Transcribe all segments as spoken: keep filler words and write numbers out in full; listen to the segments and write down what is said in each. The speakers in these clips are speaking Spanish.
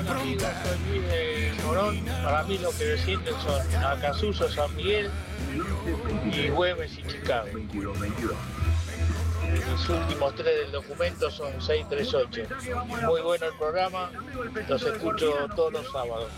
amigos? Soy Luis de Morón. Para mí lo que descienden son Acasuso, San Miguel y Güemes y Chicago. Los últimos tres del documento son seis tres ocho. Muy bueno el programa, los escucho todos los sábados.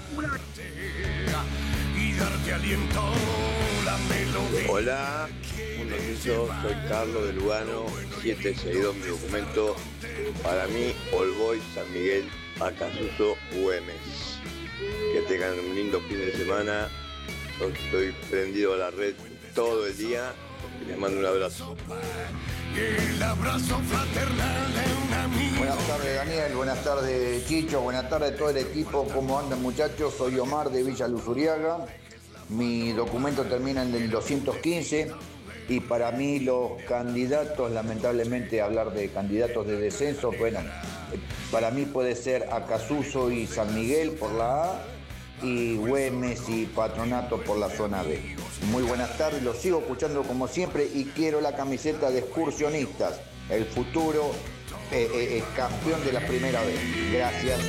Hola, un noticio, soy Carlos de Lugano, siete seis dos mi documento. Para mí, All Boys, San Miguel, Acasuso, Güemes. Que tengan un lindo fin de semana. Estoy prendido a la red todo el día. Les mando un abrazo. El abrazo fraternal de un amigo. Buenas tardes, Daniel. Buenas tardes, Chicho. Buenas tardes a todo el equipo. ¿Cómo andan, muchachos? Soy Omar de Villa Luzuriaga. Mi documento termina en el doscientos quince y para mí los candidatos, lamentablemente hablar de candidatos de descenso, bueno, para mí puede ser Acasuso y San Miguel por la A y Güemes y Patronato por la zona B. Muy buenas tardes, los sigo escuchando como siempre y quiero la camiseta de Excursionistas, el futuro eh, eh, eh, campeón de la primera vez. Gracias.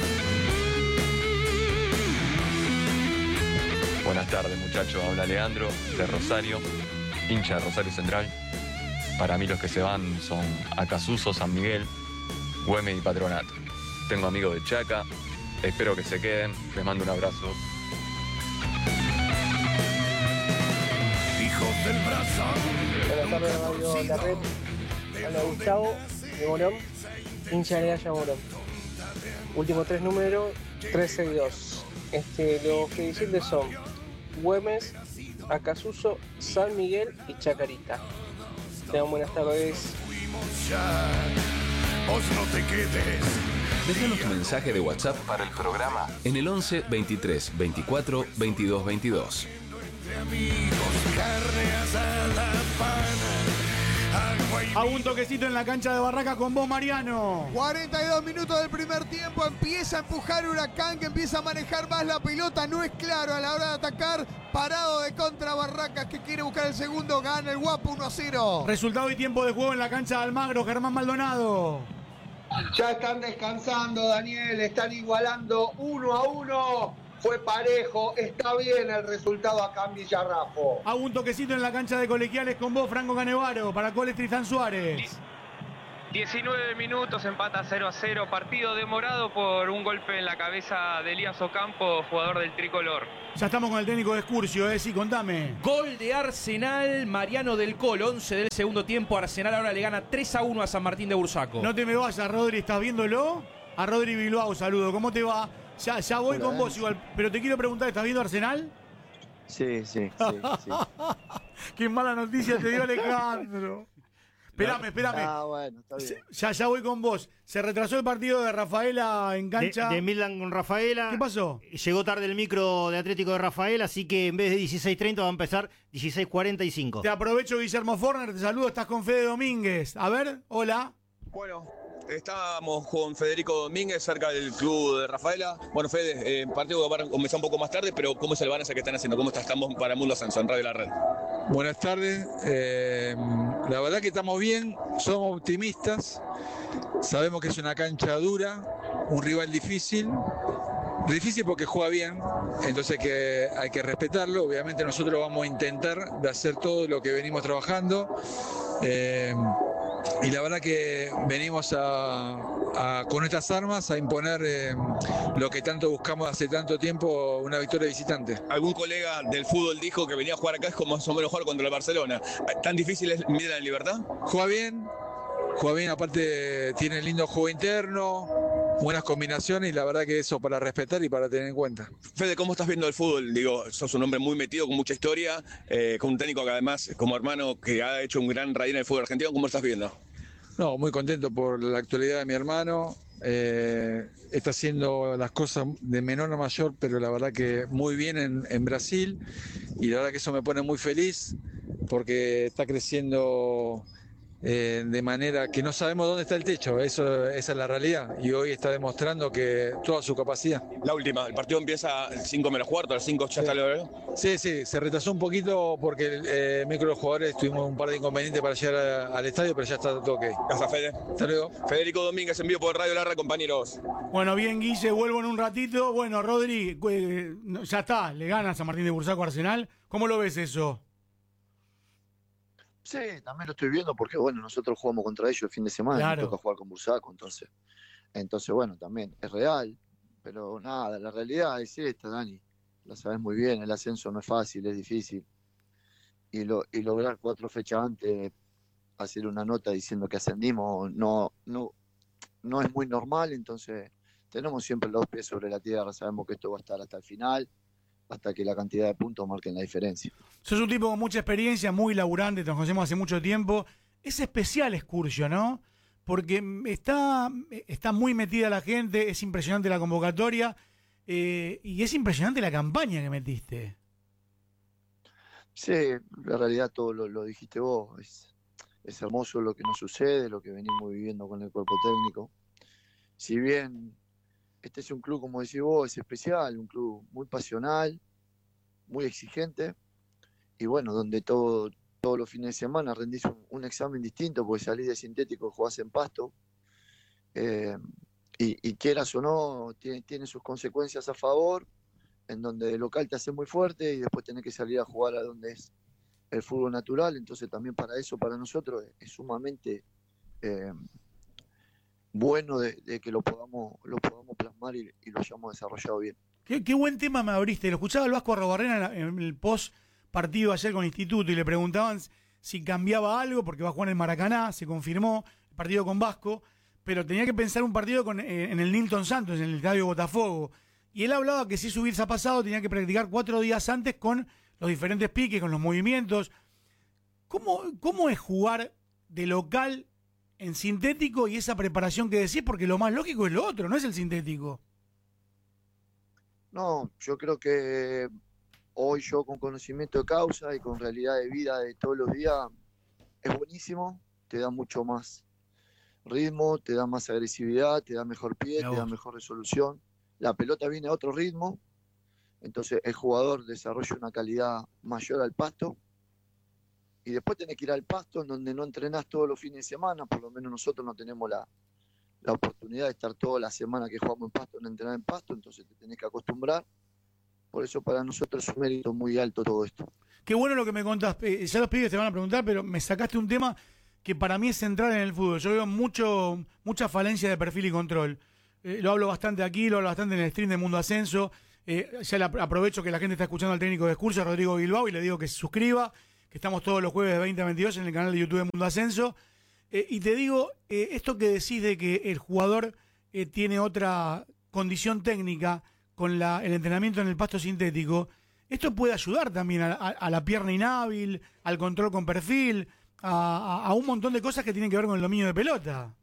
Buenas tardes, muchachos. Habla Leandro de Rosario, hincha de Rosario Central. Para mí los que se van son Acasuso, San Miguel, Güemes y Patronato. Tengo amigos de Chaca, espero que se queden. Les mando un abrazo. Hijos del brazo. Buenas tardes, Radio La Red. Hola, Gustavo de Morón, hincha de Gaya Morón. Últimos tres números, tres seis dos. Este, los que dicen son Güemes, Acasuso, San Miguel y Chacarita. Tengan buenas tardes. Vos no te quedes. Déjanos tu mensaje de WhatsApp para el programa en el once veintitrés veinticuatro veintidós veintidós. Amigos, carne asada, pana, agua y... A un toquecito en la cancha de Barraca con vos, Mariano. cuarenta y dos minutos del primer tiempo. Empieza a empujar Huracán, que empieza a manejar más la pelota. No es claro a la hora de atacar. Parado de contra Barracas, que quiere buscar el segundo. Gana el Guapo uno a cero. Resultado y tiempo de juego en la cancha de Almagro. Germán Maldonado. Ya están descansando, Daniel. Están igualando uno a uno. Fue parejo. Está bien el resultado acá en Villarrafo. A un toquecito en la cancha de Colegiales con vos, Franco Canevaro. Para Coles Trizán Suárez. diecinueve minutos, empata cero a cero. Partido demorado por un golpe en la cabeza de Elías Ocampo, jugador del tricolor. Ya estamos con el técnico de Excursio, eh, sí, contame. Gol de Arsenal, Mariano del Col, once del segundo tiempo. Arsenal ahora le gana tres a uno a San Martín de Bursaco. No te me vayas, Rodri, ¿estás viéndolo? A Rodri Bilbao, saludo, ¿cómo te va? Ya, ya voy Hola, con vos igual, pero te quiero preguntar, ¿estás viendo Arsenal? Sí, sí, sí, sí. Qué mala noticia te dio Alejandro. Espérame, espérame. Ah, bueno, está bien. Ya, ya voy con vos. Se retrasó el partido de Rafaela en cancha. De, de Milan con Rafaela. ¿Qué pasó? Llegó tarde el micro de Atlético de Rafaela, así que en vez de dieciséis treinta va a empezar dieciséis cuarenta y cinco. Te aprovecho, Guillermo Forner, te saludo, estás con Fede Domínguez. A ver, hola. Bueno, estábamos con Federico Domínguez cerca del club de Rafaela. Bueno, Fede, eh, partido va a comenzar un poco más tarde, pero ¿cómo es el balance que están haciendo? ¿Cómo estamos para Mundo Ascenso en Radio La Red? Buenas tardes. Eh, la verdad que estamos bien, somos optimistas. Sabemos que es una cancha dura, un rival difícil. Difícil porque juega bien, entonces que hay que respetarlo. Obviamente nosotros vamos a intentar de hacer todo lo que venimos trabajando. Eh, y la verdad que venimos a, a con estas armas a imponer eh, lo que tanto buscamos hace tanto tiempo, una victoria visitante. Algún colega del fútbol dijo que venía a jugar acá es como más o menos jugar contra el Barcelona. ¿Tan difícil es Milan en Libertad? Juega bien, juega bien, aparte tiene lindo juego interno, buenas combinaciones y la verdad que eso para respetar y para tener en cuenta. Fede, ¿cómo estás viendo el fútbol? Digo, sos un hombre muy metido, con mucha historia, eh, con un técnico que además, como hermano, que ha hecho un gran raíz en el fútbol argentino. ¿Cómo lo estás viendo? No, muy contento por la actualidad de mi hermano. Eh, está haciendo las cosas de menor a mayor, pero la verdad que muy bien en, en Brasil y la verdad que eso me pone muy feliz porque está creciendo eh, de manera que no sabemos dónde está el techo, eso, esa es la realidad, y hoy está demostrando que toda su capacidad. La última, el partido empieza a las cinco menos cuarto, a las cinco ya está el horario. Sí, sí, se retrasó un poquito porque eh, micro los jugadores tuvimos un par de inconvenientes para llegar a, al estadio, pero ya está todo ok. Gracias, Fede. Hasta luego. Federico Domínguez, en vivo por Radio Larra, compañeros. Bueno, bien, Guille, vuelvo en un ratito. Bueno, Rodri, eh, ya está, le gana San Martín de Bursaco a Arsenal. ¿Cómo lo ves eso? Sí, también lo estoy viendo porque, bueno, nosotros jugamos contra ellos el fin de semana, Claro. nos toca jugar con Bursaco, entonces, entonces, bueno, también es real, pero nada, la realidad es esta, Dani, la sabes muy bien, el ascenso no es fácil, es difícil, y, lo, y lograr cuatro fechas antes, hacer una nota diciendo que ascendimos, no, no, no es muy normal, entonces tenemos siempre los pies sobre la tierra, sabemos que esto va a estar hasta el final, hasta que la cantidad de puntos marquen la diferencia. Sos un tipo con mucha experiencia, muy laburante, te conocemos hace mucho tiempo. Es especial Excursio, ¿no? Porque está, está muy metida la gente, es impresionante la convocatoria eh, y es impresionante la campaña que metiste. Sí, la realidad todo lo, lo dijiste vos, es, es hermoso lo que nos sucede, lo que venimos viviendo con el cuerpo técnico. Si bien este es un club, como decís vos, es especial, un club muy pasional, muy exigente, y bueno, donde todo, todos los fines de semana rendís un, un examen distinto, porque salís de sintético y jugás en pasto, eh, y, y quieras o no, tiene, tiene sus consecuencias a favor, en donde de local te hace muy fuerte, y después tenés que salir a jugar a donde es el fútbol natural, entonces también para eso, para nosotros, es, es sumamente... Eh, bueno de, de que lo podamos lo podamos plasmar y, y lo hayamos desarrollado bien. Qué, qué buen tema me abriste. Lo escuchaba el Vasco Arrobarrena en el post partido ayer con Instituto y le preguntaban si cambiaba algo porque va a jugar en Maracaná, se confirmó el partido con Vasco, pero tenía que pensar un partido con, eh, en el Nilton Santos, en el estadio Botafogo. Y él hablaba que si eso hubiese pasado tenía que practicar cuatro días antes con los diferentes piques, con los movimientos. ¿Cómo, cómo es jugar de local en sintético y esa preparación que decís? Porque lo más lógico es lo otro, no es el sintético. No, yo creo que hoy yo con conocimiento de causa y con realidad de vida de todos los días es buenísimo, te da mucho más ritmo, te da más agresividad, te da mejor pie, te da mejor resolución. La pelota viene a otro ritmo, entonces el jugador desarrolla una calidad mayor al pasto. Y después tenés que ir al pasto, en donde no entrenás todos los fines de semana, por lo menos nosotros no tenemos la, la oportunidad de estar toda la semana que jugamos en pasto, en entrenar en pasto, entonces te tenés que acostumbrar. Por eso para nosotros es un mérito muy alto todo esto. Qué bueno lo que me contás. Eh, ya los pibes te van a preguntar, pero me sacaste un tema que para mí es central en el fútbol. Yo veo mucho mucha falencia de perfil y control. Eh, lo hablo bastante aquí, lo hablo bastante en el stream de Mundo Ascenso. Eh, ya la, aprovecho que la gente está escuchando al técnico de Excursio, Rodrigo Bilbao, y le digo que se suscriba, que estamos todos los jueves de veinte a veintidós en el canal de YouTube de Mundo Ascenso. Eh, y te digo, eh, esto que decís de que el jugador eh, tiene otra condición técnica con la, el entrenamiento en el pasto sintético, esto puede ayudar también a, a, a la pierna inhábil, al control con perfil, a, a, a un montón de cosas que tienen que ver con el dominio de pelota.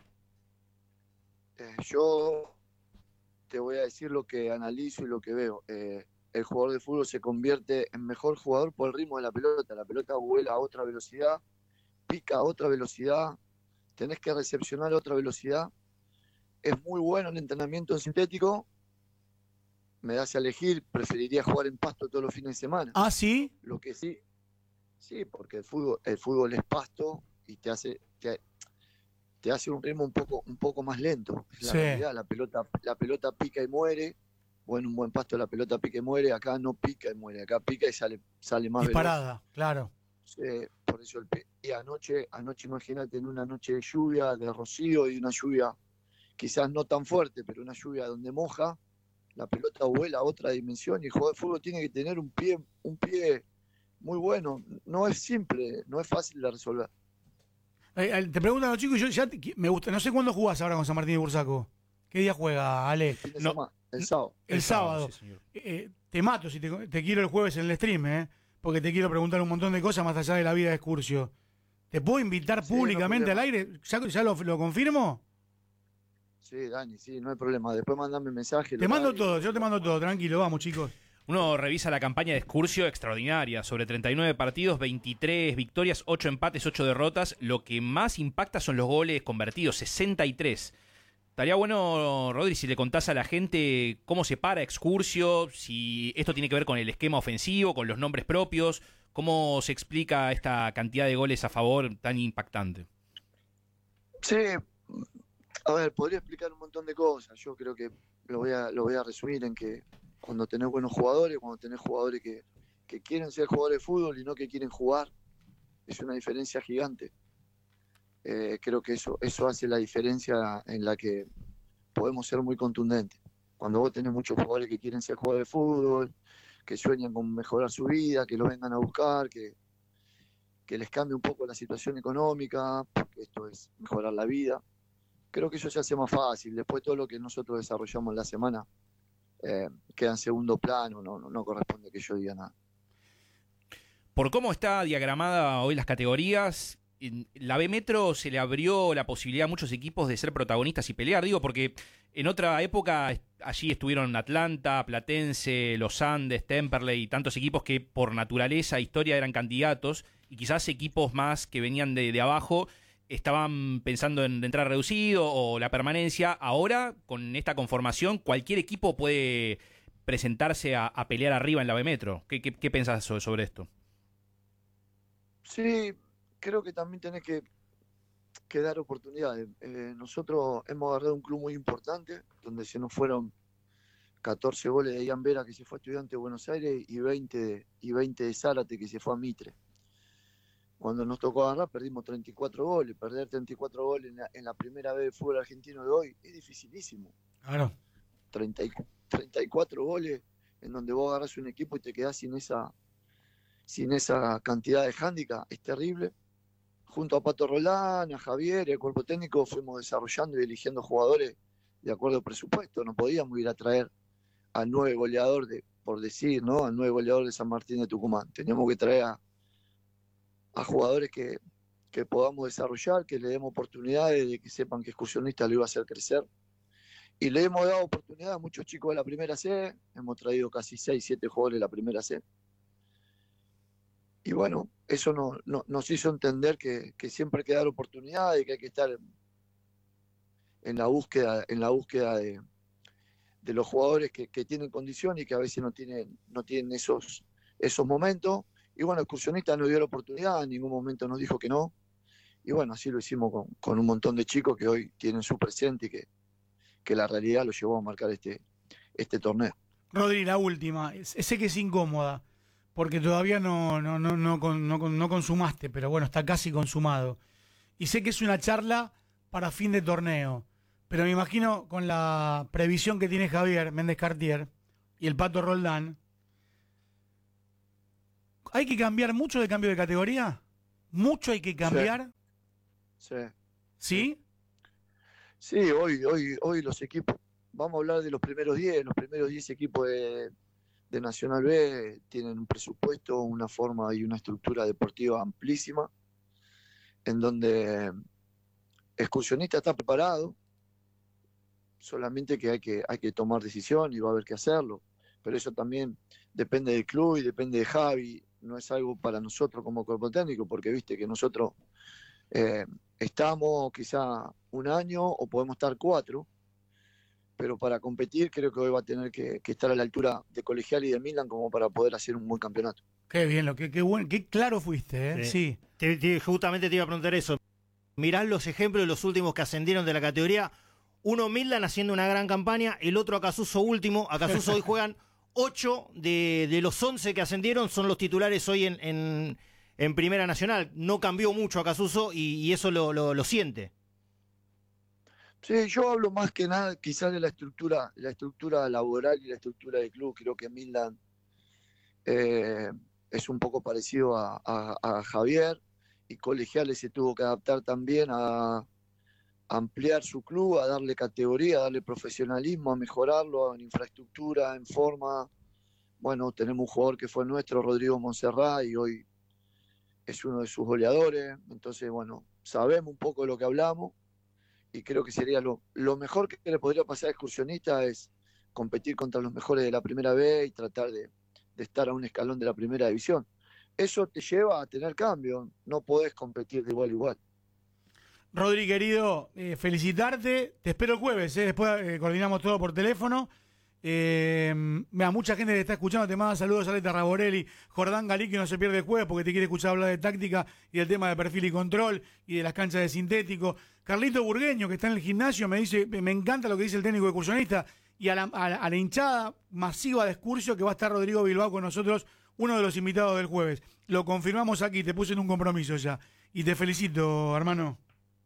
Eh, yo te voy a decir lo que analizo y lo que veo. Eh, el jugador de fútbol se convierte en mejor jugador por el ritmo de la pelota. La pelota vuela a otra velocidad, pica a otra velocidad, tenés que recepcionar a otra velocidad. Es muy bueno el entrenamiento en sintético. Me das a elegir, preferiría jugar en pasto todos los fines de semana. ¿Ah, sí? Lo que sí, sí, porque el fútbol, el fútbol es pasto y te hace, te, te hace un ritmo un poco, un poco más lento. Es la Sí. realidad, la pelota, la pelota pica y muere. Bueno, un buen pasto la pelota pica y muere, acá no pica y muere, acá pica y sale, sale más Disparada, claro. veloz. Eh, por eso el pe- y anoche, anoche imagínate en una noche de lluvia, de rocío y una lluvia quizás no tan fuerte, pero una lluvia donde moja, la pelota vuela a otra dimensión y el jugador de fútbol tiene que tener un pie, un pie muy bueno. No es simple, no es fácil de resolver. Eh, eh, te preguntan los chicos y yo ya te- me gusta. No sé cuándo jugás ahora con San Martín de Bursaco. ¿Qué día juega, Ale? Fin de No, semana, el sábado. el sábado. sí, señor. Eh, eh, te mato si te, te quiero el jueves en el stream, ¿eh? Porque te quiero preguntar un montón de cosas más allá de la vida de Excursio. ¿Te puedo invitar Sí, no públicamente al problema. aire? ¿Ya, ya lo, lo confirmo? Sí, Dani, sí, no hay problema. Después mandame mensaje. Te mando todo, yo te mando todo. Tranquilo, vamos, chicos. Uno revisa la campaña de Excursio, extraordinaria, sobre treinta y nueve partidos, veintitrés victorias, ocho empates, ocho derrotas. Lo que más impacta son los goles convertidos, sesenta y tres. Estaría bueno, Rodri, si le contás a la gente cómo se para Excursio, si esto tiene que ver con el esquema ofensivo, con los nombres propios, cómo se explica esta cantidad de goles a favor tan impactante. Sí, a ver, podría explicar un montón de cosas. Yo creo que lo voy a, lo voy a resumir en que cuando tenés buenos jugadores, cuando tenés jugadores que, que quieren ser jugadores de fútbol y no que quieren jugar, es una diferencia gigante. Eh, creo que eso, eso hace la diferencia en la que podemos ser muy contundentes. Cuando vos tenés muchos jugadores que quieren ser jugadores de fútbol, que sueñan con mejorar su vida, que lo vengan a buscar, que, que les cambie un poco la situación económica, porque esto es mejorar la vida. Creo que eso se hace más fácil. Después todo lo que nosotros desarrollamos en la semana eh, queda en segundo plano, no, no, no corresponde que yo diga nada. Por cómo está diagramada hoy las categorías, en la B Metro se le abrió la posibilidad a muchos equipos de ser protagonistas y pelear, digo, porque en otra época allí estuvieron Atlanta, Platense, Los Andes, Temperley y tantos equipos que por naturaleza e historia eran candidatos, y quizás equipos más que venían de, de abajo estaban pensando en entrar reducido o la permanencia. Ahora, con esta conformación, cualquier equipo puede presentarse a, a pelear arriba en la B Metro. ¿Qué, qué, qué pensás sobre, sobre esto? Sí, creo que también tenés que, que dar oportunidades. Eh, nosotros hemos agarrado un club muy importante, donde se nos fueron catorce goles de Ian Vera, que se fue a Estudiantes de Buenos Aires, y veinte, y veinte de Zárate, que se fue a Mitre. Cuando nos tocó agarrar, perdimos treinta y cuatro goles. Perder treinta y cuatro goles en la, en la primera vez del fútbol argentino de hoy es dificilísimo. Claro. treinta y, treinta y cuatro goles en donde vos agarrás un equipo y te quedás sin esa, sin esa cantidad de hándicap, es terrible. Junto a Pato Roldán, a Javier y al cuerpo técnico fuimos desarrollando y eligiendo jugadores de acuerdo al presupuesto. No podíamos ir a traer al nueve goleador, de, por decir, ¿no? Al nueve goleador de San Martín de Tucumán. Teníamos que traer a, a jugadores que, que podamos desarrollar, que le demos oportunidades, de que sepan que Excursionista lo iba a hacer crecer. Y le hemos dado oportunidad a muchos chicos de la primera C. Hemos traído casi seis, siete jugadores de la primera C. Y bueno, eso no, no, nos hizo entender que, que siempre hay que dar oportunidades y que hay que estar en la búsqueda, en la búsqueda de, de los jugadores que, que tienen condición y que a veces no tienen, no tienen esos, esos momentos. Y bueno, Excursionista nos dio la oportunidad, en ningún momento nos dijo que no. Y bueno, así lo hicimos con, con un montón de chicos que hoy tienen su presente y que, que la realidad lo llevó a marcar este, este torneo. Rodri, la última. Sé que es incómoda, porque todavía no, no, no, no, no, no consumaste, pero bueno, está casi consumado. Y sé que es una charla para fin de torneo, pero me imagino con la previsión que tiene Javier Méndez Cartier y el Pato Roldán, ¿hay que cambiar mucho de cambio de categoría? ¿Mucho hay que cambiar? Sí. ¿Sí? Sí, hoy, hoy, hoy los equipos, vamos a hablar de los primeros diez, los primeros diez equipos de... de Nacional B tienen un presupuesto, una forma y una estructura deportiva amplísima, en donde Excursionista está preparado, solamente que hay que, hay que tomar decisión y va a haber que hacerlo, pero eso también depende del club y depende de Javi, no es algo para nosotros como cuerpo técnico, porque viste que nosotros eh, estamos quizá un año o podemos estar cuatro, pero para competir creo que hoy va a tener que, que estar a la altura de Colegial y de Milan como para poder hacer un buen campeonato. Qué bien, lo que qué bueno, qué claro fuiste, ¿eh? Sí. sí. Te, te, justamente te iba a preguntar eso. Mirás los ejemplos de los últimos que ascendieron de la categoría. Uno Milan haciendo una gran campaña, el otro Acasuso último. Acasuso hoy juegan ocho de, de los once que ascendieron, son los titulares hoy en, en, en Primera Nacional. No cambió mucho Acasuso y, y eso lo, lo, lo siente. Sí, yo hablo más que nada quizás de la estructura, la estructura laboral y la estructura del club. Creo que Milan eh, es un poco parecido a, a, a Javier, y Colegiales se tuvo que adaptar también a, a ampliar su club, a darle categoría, a darle profesionalismo, a mejorarlo en infraestructura, en forma. Bueno, tenemos un jugador que fue nuestro, Rodrigo Monserrat, y hoy es uno de sus goleadores. Entonces, bueno, sabemos un poco de lo que hablamos. Y creo que sería lo, lo mejor que le podría pasar a Excursionista es competir contra los mejores de la primera B y tratar de, de estar a un escalón de la primera división. Eso te lleva a tener cambio, no podés competir de igual a igual. Rodri, querido, eh, felicitarte, te espero el jueves, eh, después eh, coordinamos todo por teléfono. Eh, mira, mucha gente que está escuchando te manda saludos a Aleta Raborelli, Jordán Galí, que no se pierde el jueves porque te quiere escuchar hablar de táctica y del tema de perfil y control y de las canchas de sintético. Carlito Burgueño, que está en el gimnasio, me dice, me encanta lo que dice el técnico excursionista, y a la, a la, a la hinchada masiva de Excursio, que va a estar Rodrigo Bilbao con nosotros, uno de los invitados del jueves. Lo confirmamos aquí, te puse en un compromiso ya. Y te felicito, hermano.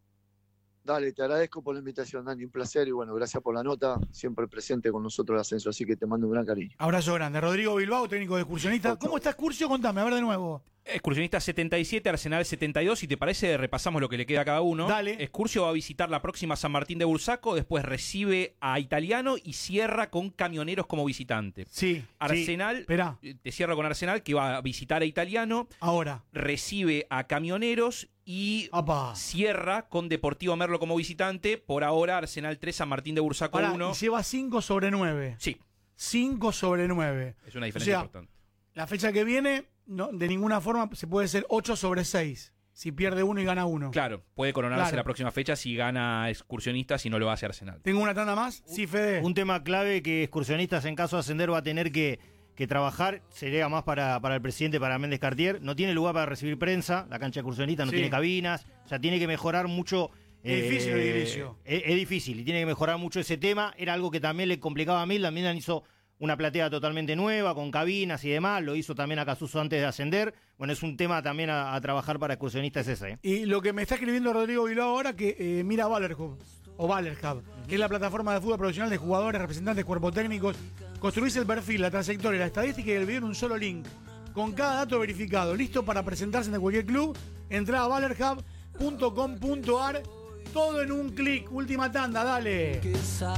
Dale, te agradezco por la invitación, Dani, un placer y bueno, gracias por la nota, siempre presente con nosotros el ascenso, así que te mando un gran cariño. Abrazo grande. Rodrigo Bilbao, técnico de excursionista. ¿Cómo está Excursio? Contame, a ver de nuevo. Excursionista setenta y siete, Arsenal setenta y dos. Si te parece, repasamos lo que le queda a cada uno. Dale. Excursio va a visitar la próxima San Martín de Bursaco, después recibe a Italiano y cierra con Camioneros como visitante. Sí. Arsenal, sí. Esperá. Te cierra con Arsenal, que va a visitar a Italiano. Ahora. Recibe a Camioneros y Apá. cierra con Deportivo Merlo como visitante. Por ahora, Arsenal tres, San Martín de Bursaco uno. Y lleva cinco sobre nueve. Sí. cinco sobre nueve. Es una diferencia o sea, importante. La fecha que viene, no, de ninguna forma se puede ser ocho sobre seis. Si pierde uno y gana uno. Claro, puede coronarse Claro. la próxima fecha si gana Excursionistas y no lo hace Arsenal. ¿Tengo una tanda más? Sí, Fede. Un tema clave que Excursionistas en caso de ascender va a tener que, que trabajar, sería más para, para el presidente, para Méndez Cartier. No tiene lugar para recibir prensa, la cancha excursionista no Sí. tiene cabinas, o sea, tiene que mejorar mucho. Es difícil el edilicio. Es, es difícil y tiene que mejorar mucho ese tema. Era algo que también le complicaba a Milán. Milán hizo una platea totalmente nueva, con cabinas y demás. Lo hizo también a Casuso antes de ascender. Bueno, es un tema también a, a trabajar para Excursionistas ese. ¿eh? Y lo que me está escribiendo Rodrigo Bilbao ahora, que eh, mira Valorhub, o Valorhub, que es la plataforma de fútbol profesional de jugadores, representantes, cuerpos técnicos. Construís el perfil, la trayectoria, la estadística y el video en un solo link, con cada dato verificado, listo para presentarse en cualquier club. Entrá a valorhub punto com punto ar, todo en un clic. Última tanda, dale.